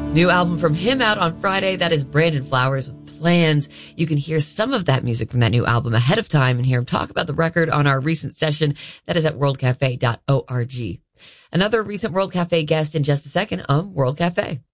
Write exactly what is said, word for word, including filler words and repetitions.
New album from him out on Friday. That is Brandon Flowers with Plans. You can hear some of that music from that new album ahead of time and hear him talk about the record on our recent session. That is at world cafe dot org. Another recent World Cafe guest in just a second on World Cafe.